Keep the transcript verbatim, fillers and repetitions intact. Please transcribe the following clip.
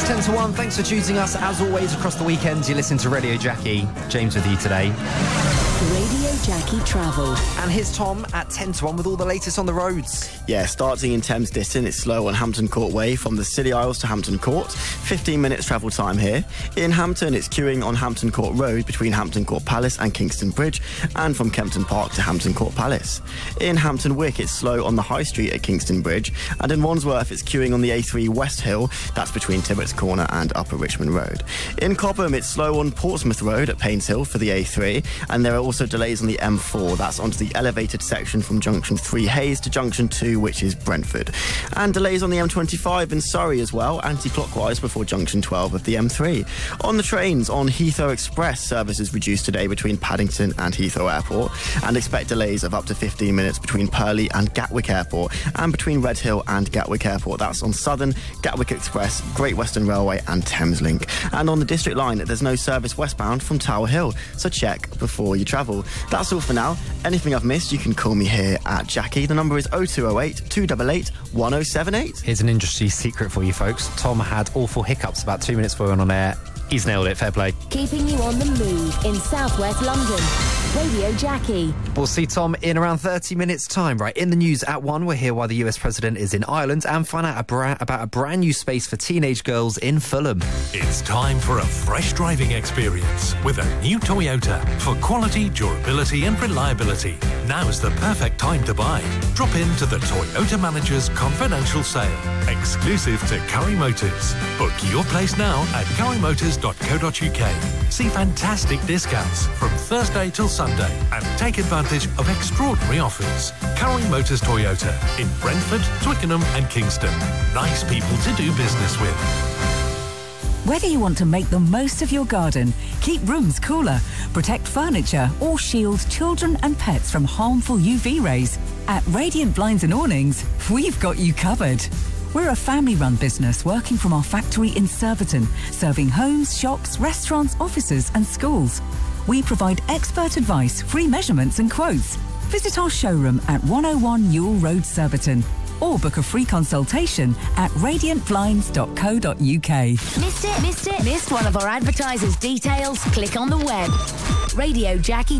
ten to one. Thanks for choosing us. As always, across the weekends, you listen to Radio Jackie. James with you today. Radio Jackie Travel. And here's Tom at ten to one with all the latest on the roads. Yeah, starting in Thames Ditton, it's slow on Hampton Court Way from the Scilly Isles to Hampton Court. fifteen minutes travel time here. In Hampton, it's queuing on Hampton Court Road between Hampton Court Palace and Kingston Bridge, and from Kempton Park to Hampton Court Palace. In Hampton Wick, it's slow on the High Street at Kingston Bridge, and in Wandsworth, it's queuing on the A three West Hill. That's between Tibbott's Corner and Upper Richmond Road. In Cobham, it's slow on Portsmouth Road at Paynes Hill for the A three, and there are also delays on the M four. That's onto the elevated section from Junction three Hayes to Junction two, which is Brentford. And delays on the M twenty-five in Surrey as well, anti-clockwise before Junction twelve of the M three. On the trains, on Heathrow Express, services reduced today between Paddington and Heathrow Airport, and expect delays of up to fifteen minutes between Purley and Gatwick Airport, and between Redhill and Gatwick Airport. That's on Southern, Gatwick Express, Great Western Railway and Thameslink. And on the District Line, there's no service westbound from Tower Hill, so check before you travel. That's all for now. Anything I've missed, you can call me here at Jackie. The number is oh two oh eight, two eight eight, one oh seven eight. Here's an industry secret for you folks. Tom had awful hiccups about two minutes before we went on air. He's nailed it. Fair play. Keeping you on the move in southwest London. Radio Jackie. We'll see Tom in around thirty minutes' time. Right, in the news at one, we'll hear why the U S president is in Ireland and find out a bra- about a brand new space for teenage girls in Fulham. It's time for a fresh driving experience with a new Toyota for quality, durability and reliability. Now's the perfect time to buy. Drop into the Toyota Manager's confidential sale, exclusive to Curry Motors. Book your place now at curry motors dot co dot uk. See fantastic discounts from Thursday till Sunday and take advantage of extraordinary offers. Curry Motors Toyota in Brentford, Twickenham and Kingston. Nice people to do business with. Whether you want to make the most of your garden, keep rooms cooler, protect furniture or shield children and pets from harmful U V rays, at Radiant Blinds and Awnings, we've got you covered. We're a family-run business working from our factory in Surbiton, serving homes, shops, restaurants, offices and schools. We provide expert advice, free measurements and quotes. Visit our showroom at one oh one Newell Road, Surbiton, or book a free consultation at radiant blinds dot co dot uk. Missed it? Missed it? Missed one of our advertisers' details? Click on the web. Radio Jackie.